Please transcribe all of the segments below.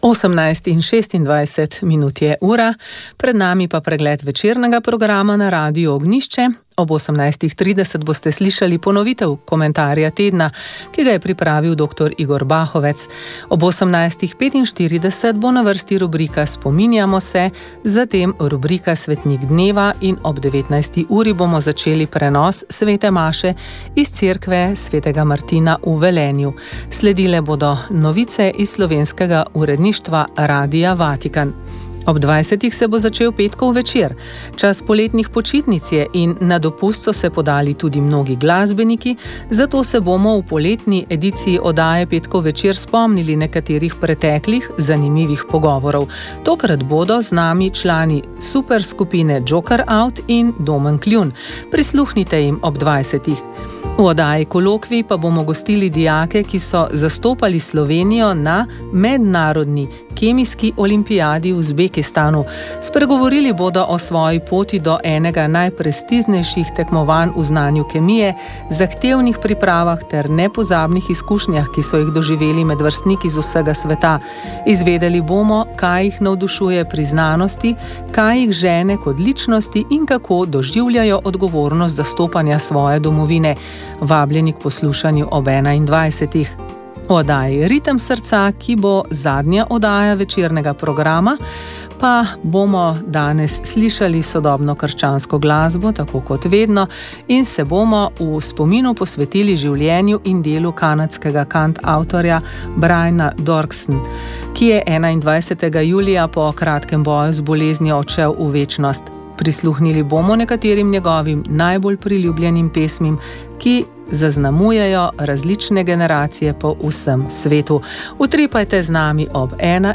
18:26 je ura, pred nami pa pregled večernega programa na Radiu Ognjišče. Ob 18:30 boste slišali ponovitev komentarja tedna, ki ga je pripravil dr. Igor Bahovec. Ob 18:45 bo na vrsti rubrika Spominjamo se, zatem rubrika Svetnik dneva in ob 19. uri bomo začeli prenos svete maše iz cerkve svetega Martina v Velenju. Sledile bodo novice iz slovenskega uredništva Radia Vatikan. Ob 20. se bo začel petkov večer. Čas poletnih počitnic je in na dopust so se podali tudi mnogi glasbeniki, zato se bomo v poletni ediciji oddaje Petkov večer spomnili nekaterih preteklih zanimivih pogovorov. Tokrat bodo z nami člani super skupine Joker Out in Domen Kljun. Prisluhnite jim ob 20. V oddaji Kolokvij pa bomo gostili dijake, ki so zastopali Slovenijo na mednarodni kemijski olimpijadi v Uzbekistanu. Spregovorili bodo o svoji poti do enega najprestižnejših tekmovanj v znanju kemije, zahtevnih pripravah ter nepozabnih izkušnjah, ki so jih doživeli med vrstniki z vsega sveta. Izvedeli bomo, kaj jih navdušuje pri znanosti, kaj jih žene kot ličnosti in kako doživljajo odgovornost zastopanja svoje domovine. Vabljeni k poslušanju ob 21. V oddaji Ritem srca, ki bo zadnja oddaja večernega programa, pa bomo danes slišali sodobno krščansko glasbo, tako kot vedno, in se bomo v spominu posvetili življenju in delu kanadskega kantavtorja Briana Doerksen, ki je 21. julija po kratkem boju z boleznijo odšel v večnost. Prisluhnili bomo nekaterim njegovim najbolj priljubljenim pesmim, ki zaznamujejo različne generacije po vsem svetu. Utripajte z nami ob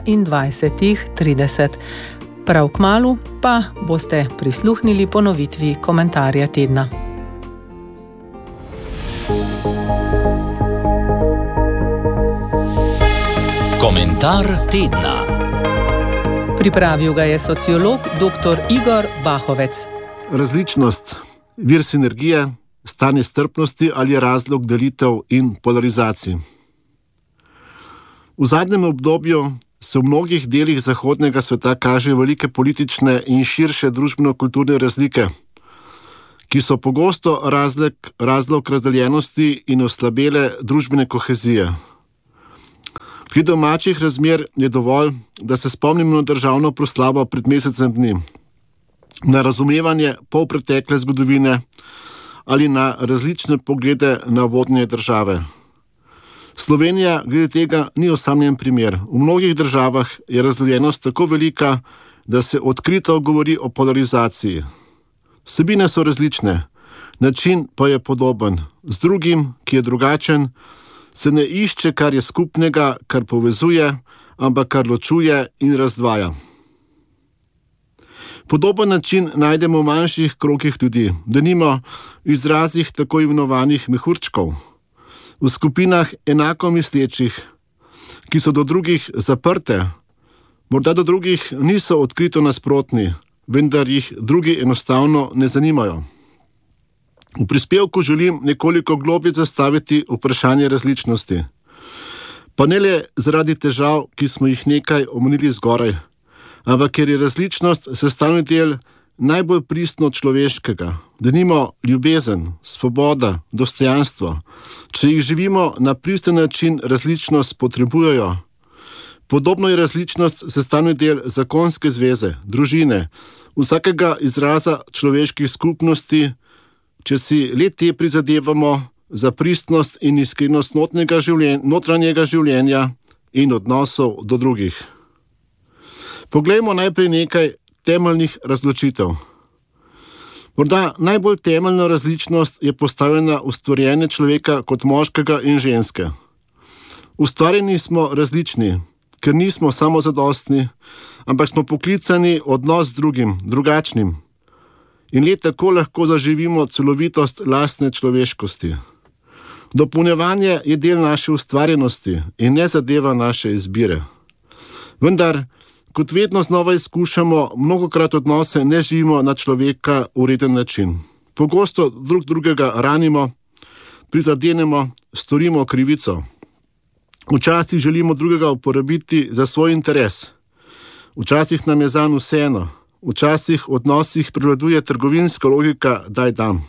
21:30. Prav kmalu pa boste prisluhnili ponovitvi komentarja tedna. Komentar tedna. Pripravil ga je sociolog dr. Igor Bahovec. Različnost, vir sinergije, stanje strpnosti ali je razlog delitev in polarizacij. V zadnjem obdobju se v mnogih delih zahodnega sveta kažejo velike politične in širše družbeno-kulturne razlike, ki so pogosto razlog razdeljenosti in oslabele družbene kohezije. Pri domačih razmer je dovolj, da se spomnimo na državno proslavo pred mesecem dni, na razumevanje polpretekle zgodovine ali na različne poglede na vodne države. Slovenija glede tega ni osamljen primer. V mnogih državah je razdeljenost tako velika, da se odkrito govori o polarizaciji. Vsebine so različne, način pa je podoben. Z drugim, ki je drugačen, se ne išče, kar je skupnega, kar povezuje, ampak kar ločuje in razdvaja. Podoben način najdemo v manjših krogih ljudi, denimo v izrazih tako imenovanih mehurčkov, v skupinah enako mislečih, ki so do drugih zaprte, morda do drugih niso odkrito nasprotni, vendar jih drugi enostavno ne zanimajo. V prispevku želim nekoliko globlje zastaviti vprašanje različnosti. Pa ne le zaradi težav, ki smo jih nekaj omenili zgoraj, ampak ker je različnost sestavni del najbolj pristno človeškega, denimo ljubezen, svoboda, dostojanstvo. Če jih živimo na pristen način, različnost potrebujejo. Podobno je različnost sestavni del zakonske zveze, družine, vsakega izraza človeških skupnosti, če si le te prizadevamo za pristnost in iskrenost notranjega življenja in odnosov do drugih. Poglejmo najprej nekaj temeljnih razločitev. Morda najbolj temeljna različnost je postavljena v stvarjenje človeka kot moškega in ženske. Ustvarjeni smo različni, ker nismo samozadostni, ampak smo poklicani odnos z drugim, drugačnim. In le tako lahko zaživimo celovitost lastne človeškosti. Dopolnjevanje je del naše ustvarjenosti in ne zadeva naše izbire. Vendar, kot vedno znova izkušamo, mnogokrat odnose ne živimo na človeka v reden način. Pogosto drug drugega ranimo, prizadenemo, storimo krivico. Včasih želimo drugega uporabiti za svoj interes. Včasih nam je zanj vseeno. Včasih v odnosih prevladuje trgovinska logika daj dam.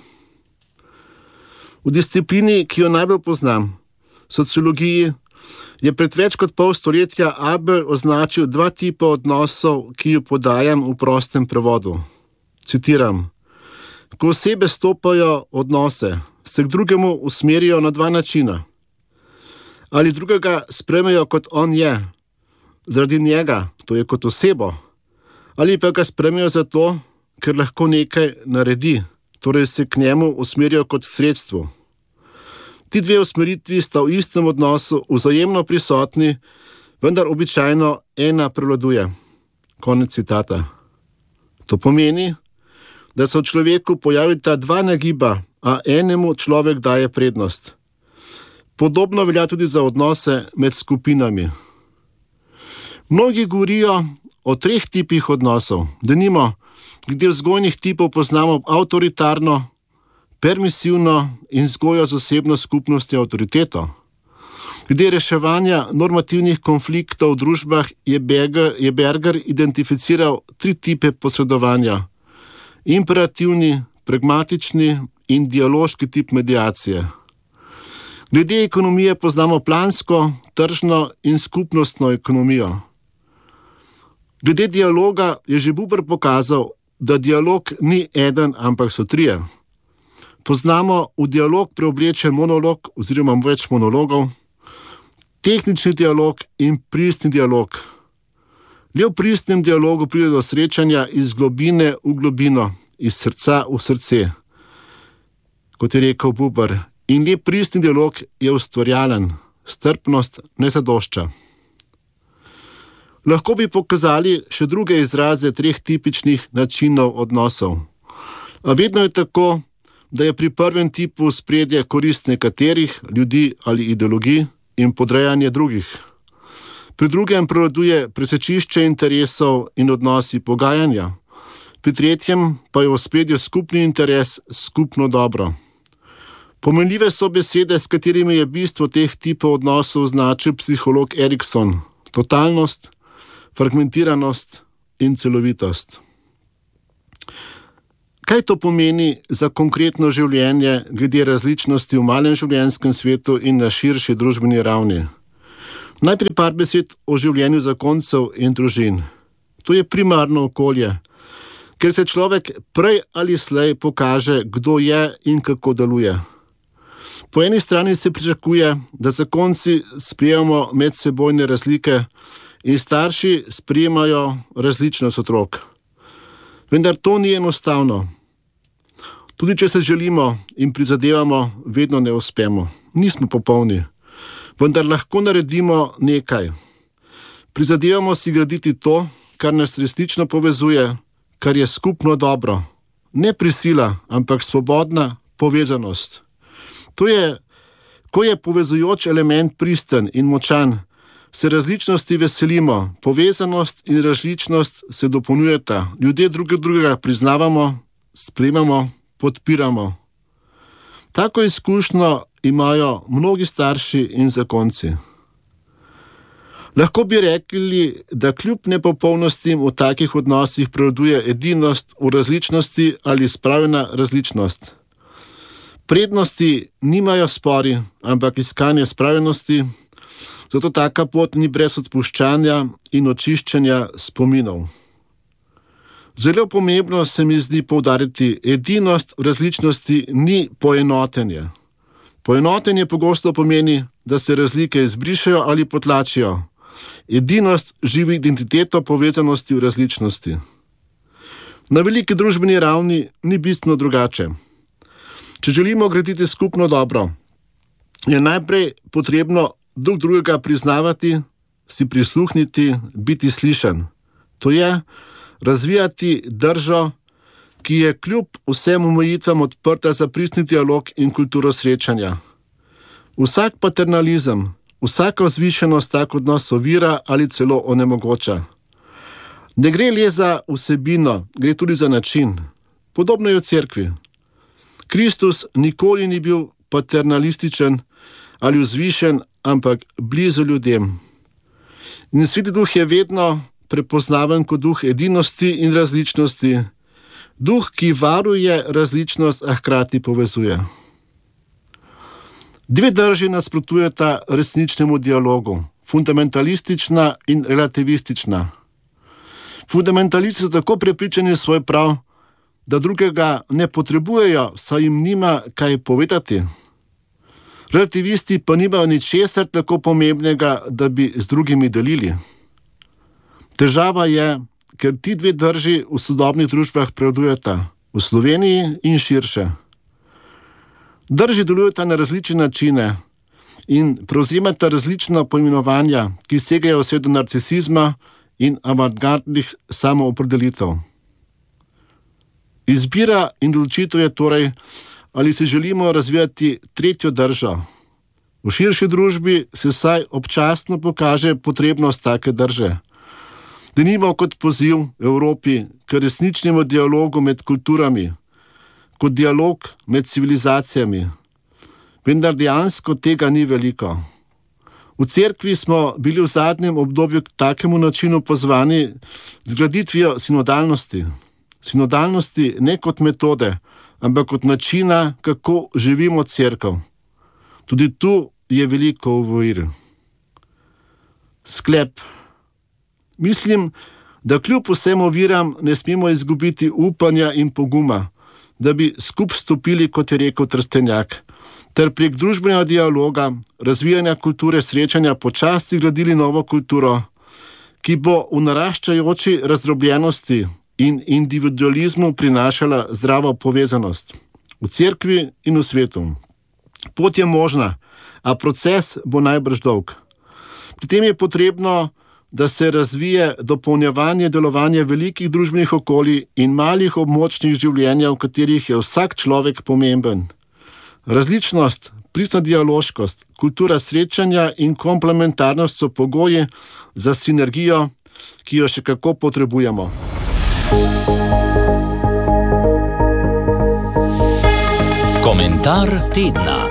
V disciplini, ki jo najbolj poznam, sociologiji, je pred več kot pol stoletja Abel označil 2 tipa odnosov, ki jo podajam v prostem prevodu. Citiram: ko osebe stopajo odnose, se k drugemu usmerijo na 2 načina. Ali drugega sprejmejo kot on je, zaradi njega, to je kot osebo, ali pa ga sprejmejo zato, ker lahko nekaj naredi, torej se k njemu usmerijo kot sredstvo. Ti 2 usmeritvi sta v istem odnosu vzajemno prisotni, vendar običajno ena prevladuje. Konec citata. To pomeni, da se v človeku pojavita 2 nagiba, a enemu človek daje prednost. Podobno velja tudi za odnose med skupinami. Mnogi govorijo o 3 tipih odnosov. Denimo, glede vzgojnih tipov poznamo avtoritarno, permisivno in vzgojo z osebno skupnostjo avtoriteto. Glede reševanja normativnih konfliktov v družbah je Berger identificiral 3 tipe posredovanja: imperativni, pragmatični in dialoški tip mediacije. Glede ekonomije poznamo plansko, tržno in skupnostno ekonomijo. Glede dialoga je že Buber pokazal, da dialog ni eden, ampak so 3. Poznamo v dialog preoblečen monolog oziroma več monologov, tehnični dialog in pristni dialog. Le v pristnem dialogu pride do srečanja iz globine v globino, iz srca v srce, kot je rekel Buber. In le pristni dialog je ustvarjalen, strpnost ne zadošča. Lahko bi pokazali še druge izraze 3 tipičnih načinov odnosov. A vedno je tako, da je pri prvem tipu spredje korist nekaterih ljudi ali ideologij in podrejanje drugih. Pri drugem prevladuje presečišče interesov in odnosi pogajanja. Pri tretjem pa je v ospredju skupni interes, skupno dobro. Pomenljive so besede, s katerimi je bistvo teh tipov odnosov označil psiholog Erikson: totalnost, fragmentiranost in celovitost. Kaj to pomeni za konkretno življenje glede različnosti v malem življenjskem svetu in na širši družbeni ravni? Najprej par besed o življenju zakoncev in družin. To je primarno okolje, ker se človek prej ali slej pokaže, kdo je in kako deluje. Po eni strani se pričakuje, da zakonci sprejemamo medsebojne razlike in starši sprejemajo različnost otrok. Vendar to ni enostavno. Tudi če se želimo in prizadevamo, vedno ne uspemo. Nismo popolni, vendar lahko naredimo nekaj. Prizadevamo si graditi to, kar nas resnično povezuje, kar je skupno dobro. Ne prisila, ampak svobodna povezanost. To je, ko je povezujoč element pristen in močan, se različnosti veselimo, povezanost in različnost se dopolnjujeta, ljudje drugega priznavamo, sprejemamo, podpiramo. Tako izkušnjo imajo mnogi starši in zakonci. Lahko bi rekli, da kljub nepopolnostim v takih odnosih prevladuje edinost v različnosti ali spravljena različnost. Prednosti nimajo spori, ampak iskanje spravljenosti, zato taka pot ni brez odpuščanja in očiščenja spominov. Zelo pomembno se mi zdi poudariti, edinost v različnosti ni poenotenje. Poenotenje pogosto pomeni, da se razlike izbrišejo ali potlačijo. Edinost živi identiteto povezanosti v različnosti. Na veliki družbeni ravni ni bistveno drugače. Če želimo graditi skupno dobro, je najprej potrebno drug drugega priznavati, si prisluhniti, biti slišan. To je razvijati držo, ki je kljub vsem omejitvam odprta za pristni dialog in kulturo srečanja. Vsak paternalizem, vsaka vzvišenost tak odnos ovira ali celo onemogoča. Ne gre le za vsebino, gre tudi za način. Podobno je v cerkvi. Kristus nikoli ni bil paternalističen ali vzvišen ampak blizu ljudem. In Sveti Duh je vedno prepoznaven kot duh edinosti in različnosti, duh, ki varuje različnost, a hkrati povezuje. Dve drži nasprotujeta resničnemu dialogu, fundamentalistična in relativistična. Fundamentalisti so tako prepričani v svoj prav, da drugega ne potrebujejo, saj jim nima kaj povedati. Relativisti pa nimajo ničesar tako pomembnega, da bi z drugimi delili. Težava je, ker ti dve drži v sodobnih družbah prevladujeta, v Sloveniji in širše. Drži delujeta na različne načine in prevzemata različna poimenovanja, ki segajo vse do narcisizma in avantgardnih samoopredelitev. Izbira in odločitev je torej, ali si želimo razvijati tretjo držo. V širši družbi se vsaj občasno pokaže potrebnost take drže. Denimo kot poziv Evropi k resničnemu dialogu med kulturami, kot dialog med civilizacijami. Vendar dejansko tega ni veliko. V cerkvi smo bili v zadnjem obdobju k takemu načinu pozvani z graditvijo sinodalnosti. Sinodalnosti ne kot metode, ampak kot načina, kako živimo cerkev. Tudi tu je veliko ovojil. Sklep. Mislim, da kljub vsem oviram ne smemo izgubiti upanja in poguma, da bi skupaj stopili, kot je rekel Trstenjak, ter prek družbenega dialoga, razvijanja kulture srečanja počasi gradili novo kulturo, ki bo v naraščajoči razdrobljenosti in individualizmu prinašala zdravo povezanost v cerkvi in v svetu. Pot je možna, a proces bo najbrž dolg. Pri tem je potrebno, da se razvije dopolnjevanje delovanja velikih družbenih okolij in malih območnih življenja, v katerih je vsak človek pomemben. Različnost, pristna dialoškost, kultura srečanja in komplementarnost so pogoji za sinergijo, ki jo še kako potrebujemo. Komentar tedna.